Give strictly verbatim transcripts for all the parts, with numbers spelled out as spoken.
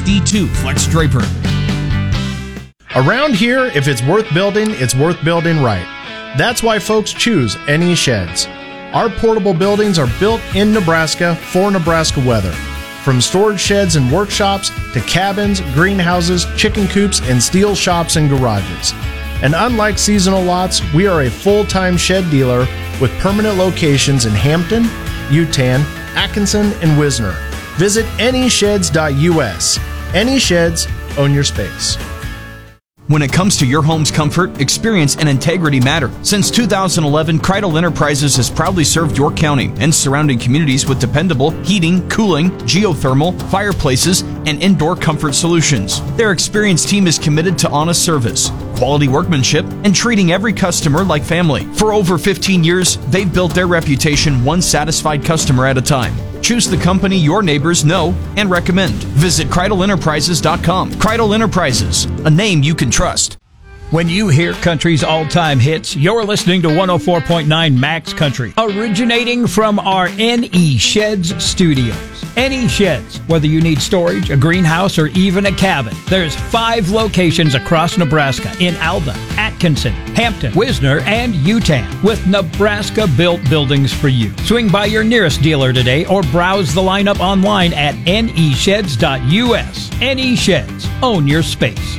D two Flex Draper. Around here, if it's worth building, it's worth building right. That's why folks choose N E Sheds. Our portable buildings are built in Nebraska for Nebraska weather. From storage sheds and workshops to cabins, greenhouses, chicken coops, and steel shops and garages. And unlike seasonal lots, we are a full-time shed dealer with permanent locations in Hampton, Utan, Atkinson, and Wisner. Visit any sheds dot U S. Any Sheds, own your space. When it comes to your home's comfort, experience and integrity matter. Since two thousand eleven, Kreidel Enterprises has proudly served York County and surrounding communities with dependable heating, cooling, geothermal, fireplaces, and indoor comfort solutions. Their experienced team is committed to honest service, quality workmanship, and treating every customer like family. For over fifteen years, they've built their reputation one satisfied customer at a time. Choose the company your neighbors know and recommend. Visit Kreidel Enterprises dot com. Kreidel Enterprises, a name you can trust. When you hear country's all-time hits, you're listening to one oh four point nine Max Country, originating from our N E Sheds studios. N E Sheds, whether you need storage, a greenhouse, or even a cabin. There's five locations across Nebraska in Alva, Atkinson, Hampton, Wisner, and Utan, with Nebraska-built buildings for you. Swing by your nearest dealer today or browse the lineup online at N E Sheds dot U S. N E Sheds, own your space.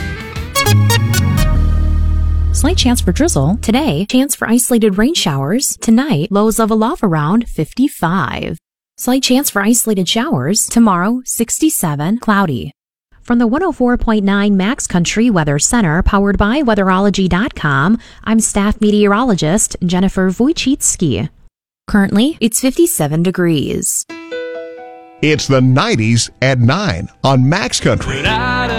Slight chance for drizzle. Today, chance for isolated rain showers. Tonight, lows level off around fifty-five. Slight chance for isolated showers. Tomorrow, sixty-seven, cloudy. From the one oh four point nine Max Country Weather Center, powered by weatherology dot com, I'm staff meteorologist Jennifer Wojcicki. Currently, it's fifty-seven degrees. It's the nineties at nine on Max Country.